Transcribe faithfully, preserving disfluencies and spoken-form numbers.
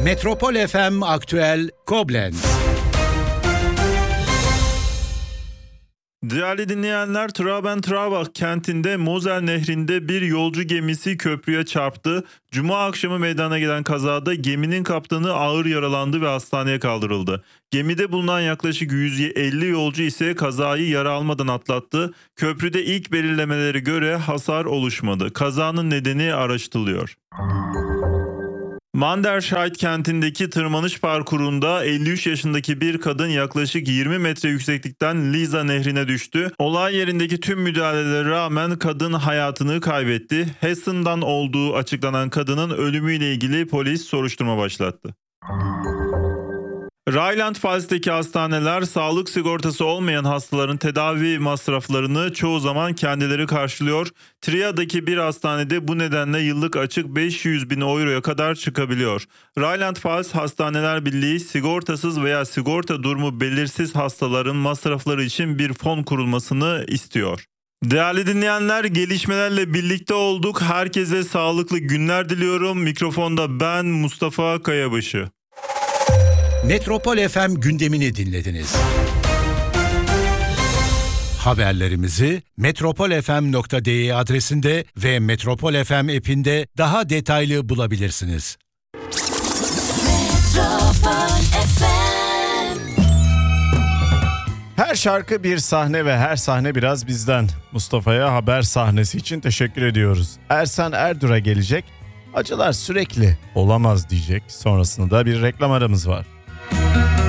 Metropol F M Aktüel Koblenz. Değerli dinleyenler, Traben-Trabach kentinde Mosel Nehri'nde bir yolcu gemisi köprüye çarptı. Cuma akşamı meydana gelen kazada geminin kaptanı ağır yaralandı ve hastaneye kaldırıldı. Gemide bulunan yaklaşık yüz elli yolcu ise kazayı yara almadan atlattı. Köprüde ilk belirlemelere göre hasar oluşmadı. Kazanın nedeni araştırılıyor. Manderscheid kentindeki tırmanış parkurunda elli üç yaşındaki bir kadın yaklaşık yirmi metre yükseklikten Liza Nehri'ne düştü. Olay yerindeki tüm müdahalelere rağmen kadın hayatını kaybetti. Hessen'dan olduğu açıklanan kadının ölümüyle ilgili polis soruşturma başlattı. Rheinland-Pfalz'teki hastaneler sağlık sigortası olmayan hastaların tedavi masraflarını çoğu zaman kendileri karşılıyor. Tria'daki bir hastanede bu nedenle yıllık açık beş yüz bin euroya kadar çıkabiliyor. Rheinland-Pfalz Hastaneler Birliği sigortasız veya sigorta durumu belirsiz hastaların masrafları için bir fon kurulmasını istiyor. Değerli dinleyenler, gelişmelerle birlikte olduk. Herkese sağlıklı günler diliyorum. Mikrofonda ben Mustafa Kayabaşı. Metropol F M gündemini dinlediniz. Haberlerimizi metropol f m nokta d e adresinde ve Metropol F M app'inde daha detaylı bulabilirsiniz. Metropol F M. Her şarkı bir sahne ve her sahne biraz bizden. Mustafa'ya haber sahnesi için teşekkür ediyoruz. Ersan Erdur'a gelecek. Acılar sürekli olamaz diyecek. Sonrasında bir reklam aramız var.